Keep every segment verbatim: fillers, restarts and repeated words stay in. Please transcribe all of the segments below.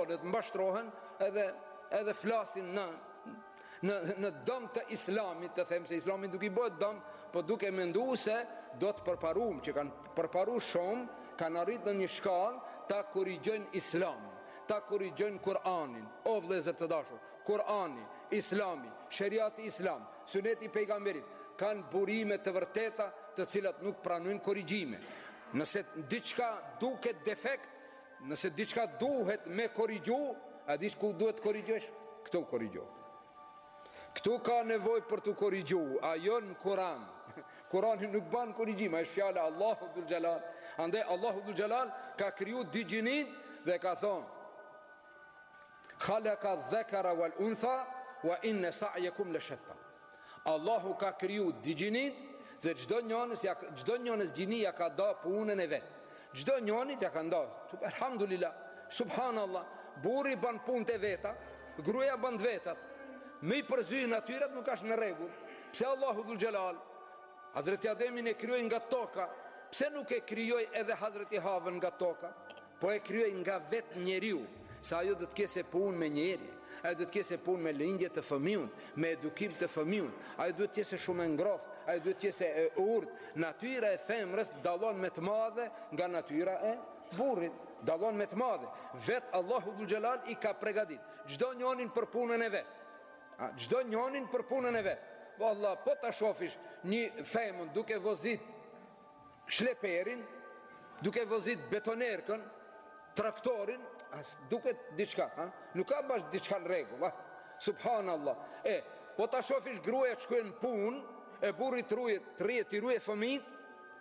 njerëzorët mbashtrohen edhe, edhe flasin në Në, në dëm të islamit, të them se islami duke i bëhet dëm, po duke mendu se do të përparum, që kanë përparu shumë, kanë arrit në një shkallë ta korrigjojnë islamin, ta korrigjojnë Kur'anin. O vëllezër të dashur, Kur'ani, Islami, sheriati islam, suneti pejgamberit kanë burime të vërteta të cilat nuk pranojnë korrigjime. Nëse diçka duket defekt, nëse diçka duhet me korrigju, a dish ku duhet korrigjosh? Këtu korrigjoh. Këtu ka nevoj për të korrigju, ajo në Kur'an. Kur'ani nuk ban korrigjim, a është fjala Allahu dhul Gjelal. Andaj Allahu dhul Gjelal ka kriju dy gjinit dhe ka thonë: Khalaka dhekara wal untha wa inne sa'jekum le shetta. Allahu ka kriju dy gjinit dhe gjdo njënës, gjdo njënës gjinia ka da punën e vetë. Gjdo njënit ja ka nda. Alhamdulillah, subhanallah, buri ban punë të veta, gruja ban të vetat. Me i përzyjë natyrat nuk ashtë në regull. Pse Allahu dhul Gjelal Hazreti Ademin e kryoj nga toka, pse nuk e kryoj edhe Hazreti Havën nga toka? Po e kryoj nga vetë njeriu. Sa ajo do të kese pun me njeri, ajo do të kese pun me lindje të fëmijun, me edukim të fëmijun, ajo do të kese shumë ngroft, ajo do të kese e urt. Natyra e femrës dalon me të madhe nga natyra e burrit, dalon me të madhe. Vetë Allahu dhul Gjelal i ka pregadit gjdo njonin për punën e vetë, gjdo njonin për punën e vetë. Wallah, po ta shofish një femën duke vozit shleperin, duke vozit betonerkën, traktorin, as duket diçka, ha? Nuk ka bash diçka në rregull, ha? Subhanallah. E, po ta shofish gruaja që shkojnë në punë, e burri të ruje, të rije, të ruje fëmijët,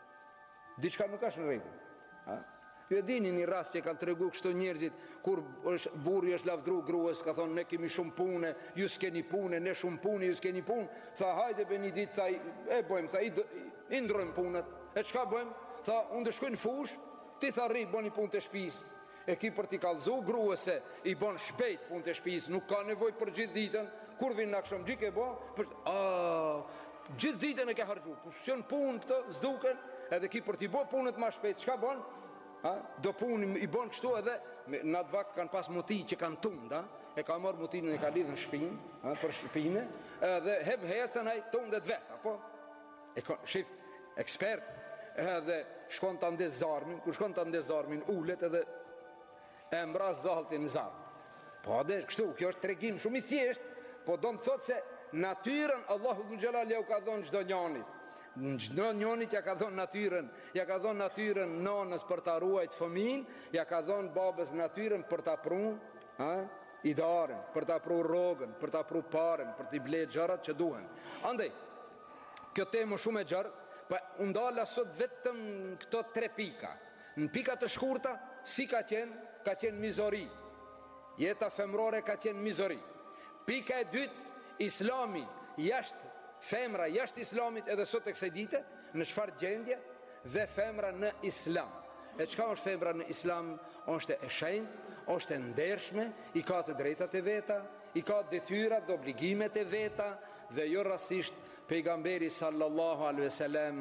diçka nuk ka në rregull, ha? Ju e dini një rast që kanë tregu kështu njerëzit, kur është, burri është lavdru gruas, ka thonë ne kemi shumë pune, ju s'keni pune, ne shumë pune, ju s'keni pune. Tha hajde be një ditë, tha e bojmë, tha i, i ndrojmë punët. E çka bëjmë? Tha unë të shkoj në fush, ti tha rri bën një punë të shtëpis. E ki për t'i kallëzu gruas se i bën shpejt punë të shtëpis, nuk ka nevojë për gjithë ditën. Kur vin në akşam gjik e bë, për a gjithë ditën e ke harxhu. Po s'jon punë këtë, s'duken, edhe ki për t'i bë punët më shpejt. Çka bën? Ha? Do punë i bon kështu edhe në atë vakt kanë pas muti që kanë tund, ha? E ka marrë mutinën e ka lidhë në shpinë, ha? Për shpinë, edhe heb hecën haj tundet vetë, apo? E ka, shif, ekspert, edhe shkon të ndes zarmin, kur shkon të ndes zarmin, ullet edhe e mbras dhalti në zarm. Po dhe kështu, kjo është tregim shumë i thjesht, po do në thotë se natyren Allahu dhul Gjelal ja u ka dhonë gjdo njanit. Në gjdo njonit ja ka dhonë natyren, ja ka dhonë natyren nonës për ta ruajt fëmin, ja ka dhonë babës natyren për ta prun, ha? Idaren, për ta pru rogën, për ta pru paren, për t'i ble gjarat që duhen. Andej, kjo temë shumë e gjarë, pa undala sot vetëm këto tre pika. Në pika të shkurta, si ka qenë, ka qenë mizori. Jeta femrore ka qenë mizori. Pika e dytë, Islami jashtë femra jashtë islamit edhe sot e kësaj dite, në çfarë gjendje, dhe femra në islam. E çka është femra në islam? Është e shenjtë, është e ndershme, i ka të drejtat e veta, i ka detyrat dhe obligimet e veta, dhe jo rasisht pejgamberi sallallahu alaihi wasallam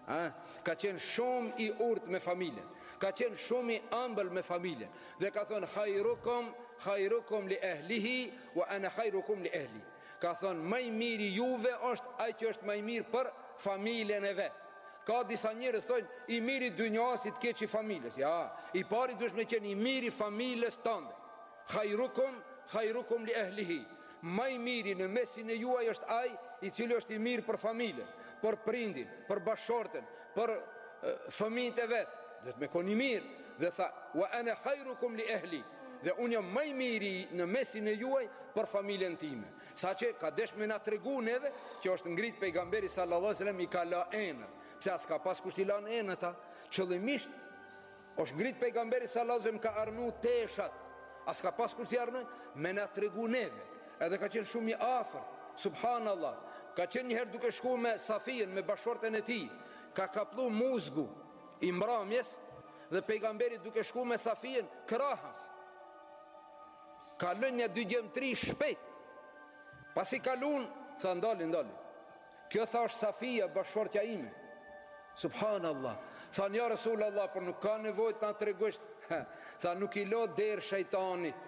ka qenë shumë i urtë me familjen, ka qenë shumë i ëmbël me familjen, dhe ka thënë khairukum khairukum li ahlihi wa ana khairukum li ahli. Ka thonë, më i miri juve është ai që është më i mirë për familjen e vetë. Ka disa njerëz thonë, i miri dynjasit keq i familjes. Ja, i pari duhet me qenë i miri familjes tënde. Khairukum khairukum li ahlihi. Më i miri në mesin e juaj është ai i cili është i mirë për familjen, për prindin, për bashortën, për uh, fëmijët e vet. Duhet me qenë i mirë dhe tha, wa ana khairukum li ahli. Dhe unë jam më i miri në mesin e juaj për familjen time. Sa që ka desh me na tregu neve që është ngrit pejgamberi sallallahu alaihi wasallam i ka la enën. Pse as ka pas kush i lan enën ta? Qëllimisht është ngrit pejgamberi sallallahu alaihi wasallam ka arnu teshat. As ka pas kush i arnu me na tregu neve. Edhe ka qenë shumë i afërt. Subhanallah. Ka qenë një herë duke shku me Safien, me bashortën e tij. Ka kaplu muzgu i mramjes dhe pejgamberi duke shku me Safien krahas. Ka lën një dy gjem tri shpejt. Pas i kalun, tha ndali, ndali. Kjo tha është Safia, bashortja ime. Subhanallah. Tha nja Rasulullah, për nuk ka nevojt nga të regusht. Tha nuk i lo derë shejtanit.